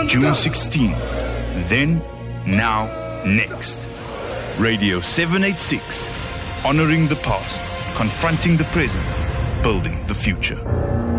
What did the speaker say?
June 16. Then, now, next. Radio 786. Honoring the past, confronting the present, building the future.